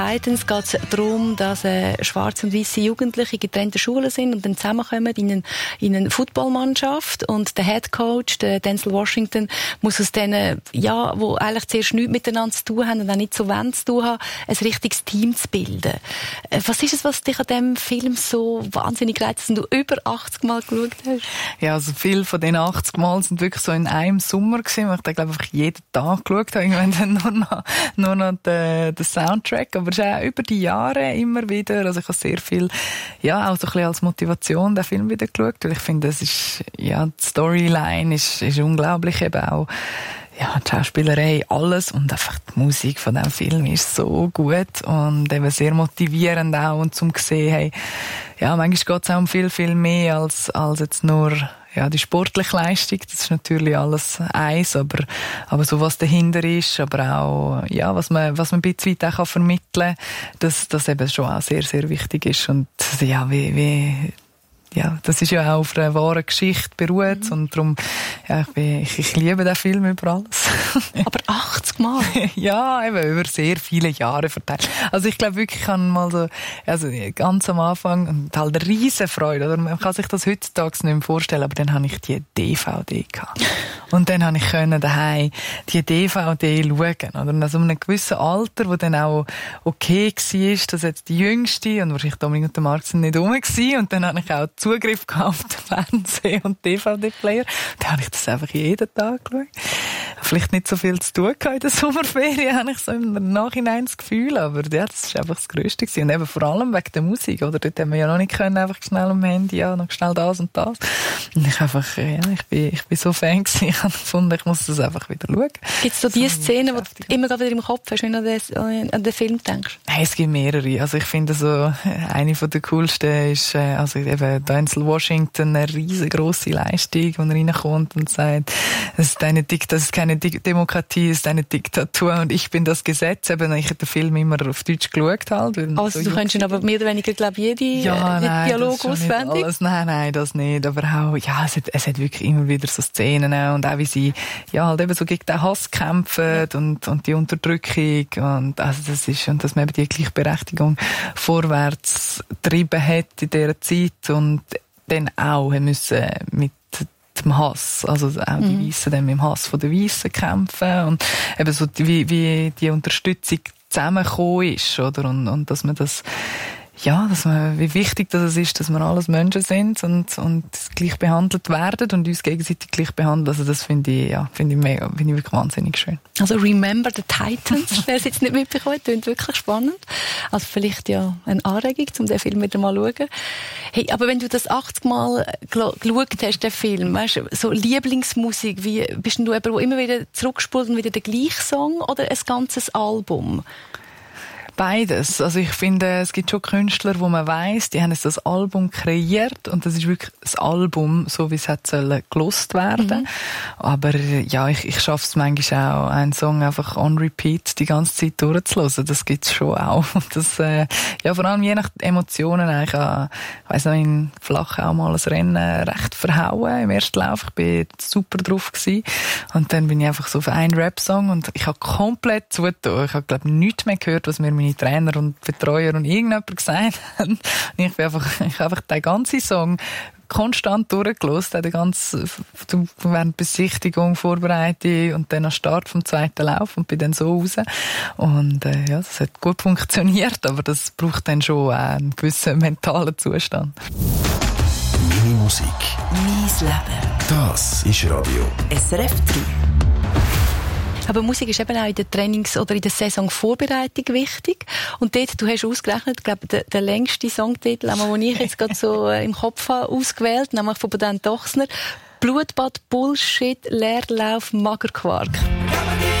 Titans geht es darum, dass schwarze und weiße Jugendliche getrennte Schulen sind und dann zusammenkommen in eine Footballmannschaft und der Head Coach, der Denzel Washington, muss aus denen, ja, wo eigentlich zuerst nichts miteinander zu tun haben und auch nicht so wollen zu tun haben, ein richtiges Team zu bilden. Was ist es, was dich an diesem Film so wahnsinnig reizt, dass du über 80 Mal geschaut hast? Ja, also viele von diesen 80 Mal sind wirklich so in einem Sommer gewesen, weil ich da, glaube ich, einfach jeden Tag geschaut habe. Irgendwann dann nur noch den Soundtrack, aber es ist auch über die Jahre immer wieder, also ich habe sehr viel, ja, auch so ein bisschen als Motivation den Film wieder geschaut, weil ich finde, es ist, ja, die Storyline ist unglaublich, eben auch, ja, die Schauspielerei, alles und einfach die Musik von diesem Film ist so gut und eben sehr motivierend auch und zum sehen, hey, ja, manchmal geht es auch um viel, viel mehr als jetzt nur, ja, die sportliche Leistung, das ist natürlich alles eins, aber so was dahinter ist, aber auch, ja, was man ein bisschen weit auch vermitteln kann, das eben schon auch sehr, sehr wichtig ist und, ja, ja, das ist ja auch auf einer wahren Geschichte beruht und darum, ja, ich liebe den Film über alles. Aber 80 Mal? Ja, eben über sehr viele Jahre verteilt. Also ich glaube wirklich, ich kann mal so, also ganz am Anfang, und halt eine riesen Freude, oder? Man kann sich das heutzutage nicht mehr vorstellen, aber dann habe ich die DVD gehabt. Und dann habe ich daheim die DVD schauen, oder? Und also in einem gewissen Alter, wo dann auch okay war, dass jetzt die Jüngste, und wahrscheinlich Dominik und der Marc sind nicht rum gewesen, und dann habe ich auch Zugriff gehabt auf den Fernseh- und DVD-Player. Dann habe ich das einfach jeden Tag geschaut. Vielleicht nicht so viel zu tun gehabt in der Sommerferien, habe ich so im Nachhinein das Gefühl, aber ja, das war einfach das Grösste gewesen. Und eben vor allem wegen der Musik, oder? Dort haben wir ja noch nicht können, einfach schnell am Handy, ja, noch schnell das und das. Und ich einfach, ja, ich bin so Fan gewesen, ich habe gefunden, ich muss das einfach wieder schauen. Gibt es so die Szenen, die du immer wieder im Kopf hast, wenn du an den Film denkst? Hey, es gibt mehrere. Also ich finde so, eine von der coolsten ist, also eben Denzel Washington, eine riesengroße Leistung, wo er reinkommt und sagt, das ist keine Demokratie, es ist eine Diktatur und ich bin das Gesetz. Eben, ich habe den Film immer auf Deutsch geschaut halt. Also so, du könntest ihn aber mehr oder weniger, glaube ich, jeden Dialog auswendig? Nein, das nicht. Aber auch, ja, es hat wirklich immer wieder so Szenen und auch wie sie, ja, halt eben so gegen den Hass kämpfen und die Unterdrückung und also das ist, und dass man eben die Gleichberechtigung vorwärts getrieben hat in dieser Zeit und dann auch müssen mit dem Hass, also auch die Weissen dann mit dem Hass von den Weissen kämpfen und eben so wie die Unterstützung zusammengekommen ist, oder? Und dass man das, ja, wie wichtig das ist, dass wir alles Menschen sind und gleich behandelt werden und uns gegenseitig gleich behandeln. Also das finde ich wirklich wahnsinnig schön. Also Remember the Titans, wer es jetzt nicht mitbekommen hat, klingt wirklich spannend. Also vielleicht ja eine Anregung, um den Film wieder mal zu schauen. Hey, aber wenn du das 80 Mal geschaut hast, den Film, weißt du, so Lieblingsmusik, wie bist du jemand, der immer wieder zurückspult und wieder den gleichen Song oder ein ganzes Album? Beides. Also ich finde, es gibt schon Künstler, wo man weiss, die haben jetzt das Album kreiert und das ist wirklich das Album, so wie es hat sollen gelost werden. Aber ja, ich schaffe es manchmal auch, einen Song einfach on repeat die ganze Zeit durchzuhören. Das gibt's schon auch. Das, ja, vor allem je nach Emotionen eigentlich, ich weiss noch, in Flachau auch mal ein Rennen recht verhauen im ersten Lauf. Ich bin super drauf gewesen. Und dann bin ich einfach so auf einen Rap-Song und ich habe komplett zugetan. Ich habe, glaube ich, nichts mehr gehört, was mir meine Trainer und Betreuer und irgendjemand gesagt haben. Ich habe einfach den ganzen Song konstant durchgehört, während Besichtigung, Vorbereitung und dann am Start vom zweiten Lauf und bin dann so raus. Und ja, das hat gut funktioniert, aber das braucht dann schon einen gewissen mentalen Zustand. Meine Musik. Mein Leben. Das ist Radio SRF 3. Aber Musik ist eben auch in der Trainings- oder in der Saisonvorbereitung wichtig. Und dort, du hast ausgerechnet, ich glaube, der längste Songtitel, den ich jetzt gerade so im Kopf habe, ausgewählt, nämlich von Dan Dochsner. Blutbad, Bullshit, Leerlauf, Magerquark.